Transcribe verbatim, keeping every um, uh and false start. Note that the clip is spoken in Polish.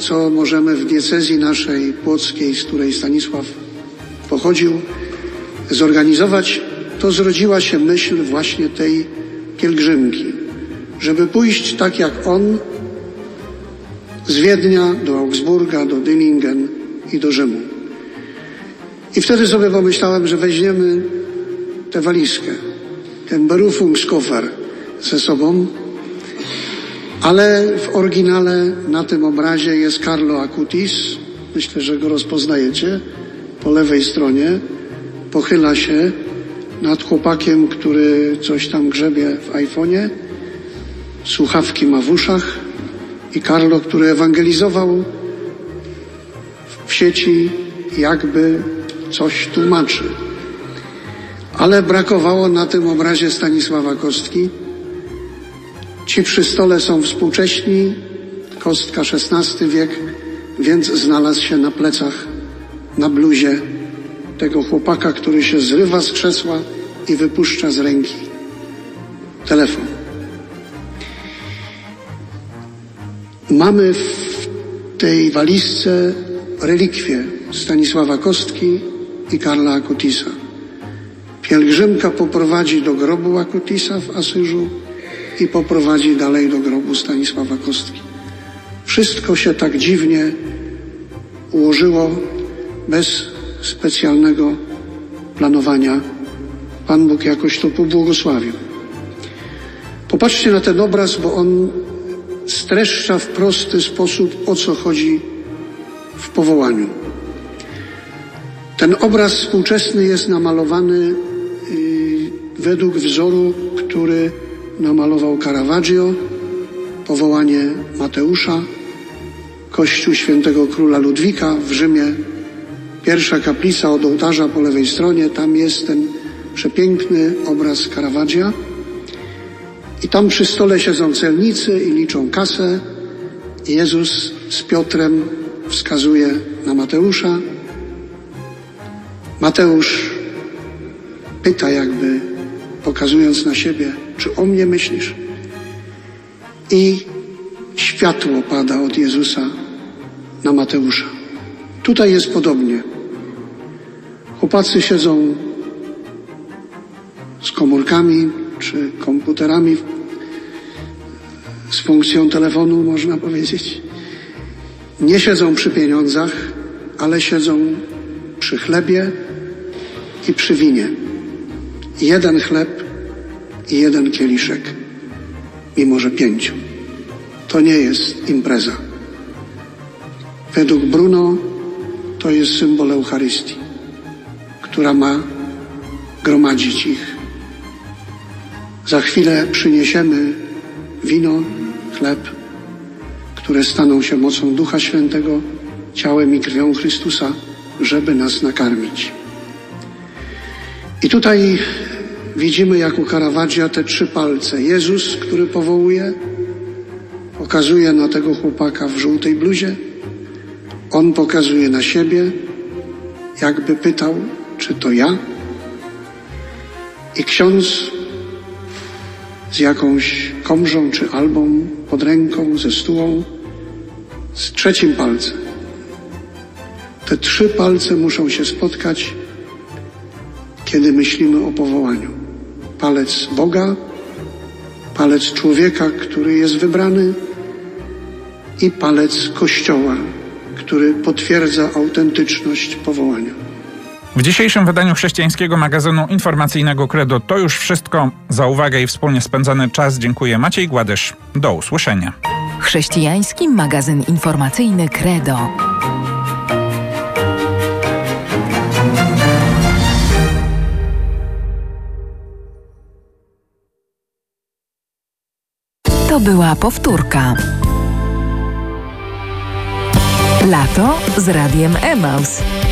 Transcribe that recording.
co możemy w diecezji naszej płockiej, z której Stanisław pochodził, zorganizować, to zrodziła się myśl właśnie tej pielgrzymki, żeby pójść tak jak on z Wiednia do Augsburga, do Dillingen i do Rzymu. I wtedy sobie pomyślałem, że weźmiemy tę walizkę, ten Berufungskoffer ze sobą, ale w oryginale na tym obrazie jest Carlo Acutis. Myślę, że go rozpoznajecie. Po lewej stronie pochyla się nad chłopakiem, który coś tam grzebie w iPhonie. Słuchawki ma w uszach. I Carlo, który ewangelizował w sieci, jakby coś tłumaczy. Ale brakowało na tym obrazie Stanisława Kostki. Ci przy stole są współcześni, Kostka szesnasty wiek, więc znalazł się na plecach, na bluzie tego chłopaka, który się zrywa z krzesła i wypuszcza z ręki telefon. Mamy w tej walizce relikwie Stanisława Kostki i Karla Acutisa. Pielgrzymka poprowadzi do grobu Acutisa w Asyżu i poprowadzi dalej do grobu Stanisława Kostki. Wszystko się tak dziwnie ułożyło, bez specjalnego planowania. Pan Bóg jakoś to pobłogosławił. Popatrzcie na ten obraz, bo on streszcza w prosty sposób, o co chodzi w powołaniu. Ten obraz współczesny jest namalowany yy, według wzoru, który namalował Caravaggio, powołanie Mateusza, kościół świętego króla Ludwika w Rzymie, pierwsza kaplica od ołtarza po lewej stronie, tam jest ten przepiękny obraz Caravaggia. I tam przy stole siedzą celnicy i liczą kasę. Jezus z Piotrem wskazuje na Mateusza. Mateusz pyta jakby, pokazując na siebie, czy o mnie myślisz? I światło pada od Jezusa na Mateusza. Tutaj jest podobnie. Chłopacy siedzą z komórkami czy komputerami z funkcją telefonu, można powiedzieć. Nie siedzą przy pieniądzach, ale siedzą przy chlebie i przy winie. Jeden chleb i jeden kieliszek, mimo że pięciu. To nie jest impreza. Według Bruno to jest symbol Eucharystii, która ma gromadzić ich. Za chwilę przyniesiemy wino, chleb, które staną się mocą Ducha Świętego, ciałem i krwią Chrystusa, żeby nas nakarmić. I tutaj widzimy, jak u Caravaggia te trzy palce. Jezus, który powołuje, pokazuje na tego chłopaka w żółtej bluzie. On pokazuje na siebie, jakby pytał, czy to ja? I ksiądz z jakąś komrzą czy albą pod ręką, ze stułą, z trzecim palcem. Te trzy palce muszą się spotkać, kiedy myślimy o powołaniu. Palec Boga, palec człowieka, który jest wybrany, i palec Kościoła, który potwierdza autentyczność powołania. W dzisiejszym wydaniu chrześcijańskiego magazynu informacyjnego Credo to już wszystko. Za uwagę i wspólnie spędzony czas dziękuję. Maciej Gładysz. Do usłyszenia. Chrześcijański magazyn informacyjny Credo. To była powtórka. Lato z Radiem Emaus.